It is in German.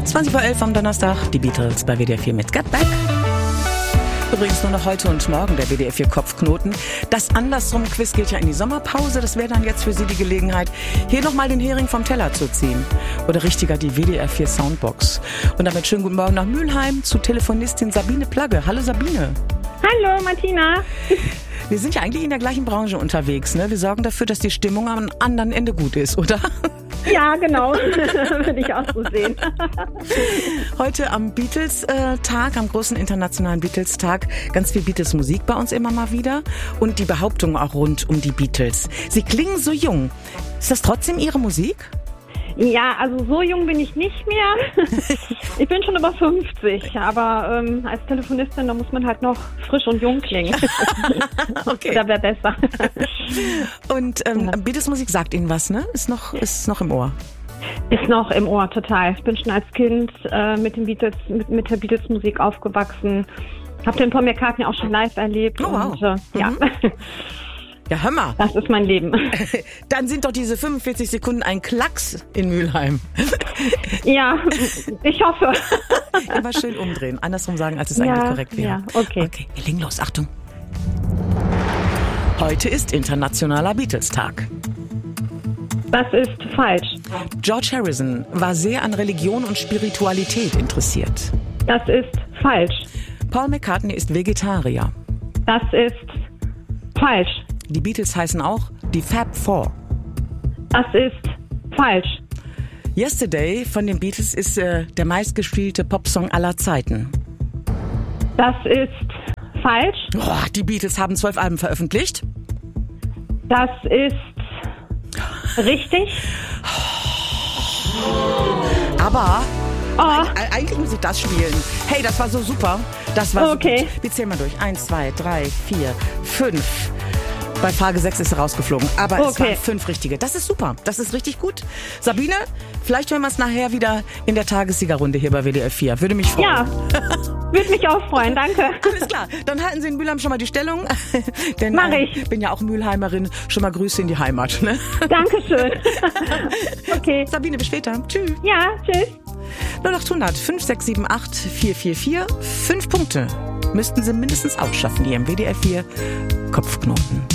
20:11 am Donnerstag, die Beatles bei WDR 4 mit Get Back. Übrigens nur noch heute und morgen der WDR 4 Kopfknoten. Das Andersrum-Quiz geht ja in die Sommerpause. Das wäre dann jetzt für Sie die Gelegenheit, hier nochmal den Hering vom Teller zu ziehen. Oder richtiger die WDR 4 Soundbox. Und damit schönen guten Morgen nach Mülheim zu Telefonistin Sabine Plagge. Hallo Sabine. Hallo Martina. Wir sind ja eigentlich in der gleichen Branche unterwegs, ne? Wir sorgen dafür, dass die Stimmung am anderen Ende gut ist, oder? Ja, genau. Würde ich auch so sehen. Heute am Beatles-Tag, am großen internationalen Beatles-Tag, ganz viel Beatles-Musik bei uns immer mal wieder und die Behauptungen auch rund um die Beatles. Sie klingen so jung. Ist das trotzdem Ihre Musik? Ja, also so jung bin ich nicht mehr. Ich bin schon über 50, aber als Telefonistin, da muss man halt noch frisch und jung klingen. Okay. Da wäre besser. Und Beatles-Musik sagt Ihnen was, ne? Ist noch im Ohr. Ist noch im Ohr, total. Ich bin schon als Kind mit den Beatles, mit der Beatles-Musik aufgewachsen. Hab den Paul McCartney auch schon live erlebt. Oh, wow. Und, ja. Ja, hör mal. Das ist mein Leben. Dann sind doch diese 45 Sekunden ein Klacks in Mülheim. Ja, ich hoffe. Immer schön umdrehen. Andersrum sagen, als es eigentlich korrekt wäre. Ja, okay. Okay, wir legen los. Achtung. Heute ist Internationaler Beatles-Tag. Das ist falsch. George Harrison war sehr an Religion und Spiritualität interessiert. Das ist falsch. Paul McCartney ist Vegetarier. Das ist falsch. Die Beatles heißen auch die Fab Four. Das ist falsch. Yesterday von den Beatles ist der meistgespielte Popsong aller Zeiten. Das ist falsch. Oh, die Beatles haben 12 Alben veröffentlicht. Das ist richtig. Aber eigentlich muss ich das spielen. Hey, das war so super. Das war okay. So gut. Wir zählen mal durch. 1, 2, 3, 4, 5. Bei Frage 6 ist er rausgeflogen. Aber es waren 5 richtige. Das ist super. Das ist richtig gut. Sabine, vielleicht hören wir es nachher wieder in der Tagessiegerrunde hier bei WDR 4. Würde mich freuen. Ja, würde mich auch freuen. Danke. Alles klar. Dann halten Sie in Mülheim schon mal die Stellung. Denn mach ich. Bin ja auch Mülheimerin. Schon mal Grüße in die Heimat. Ne? Dankeschön. Okay. Sabine, bis später. Tschüss. Ja, tschüss. 0800 5678 444. 5 Punkte müssten Sie mindestens ausschaffen hier im WDR 4 Kopfknoten.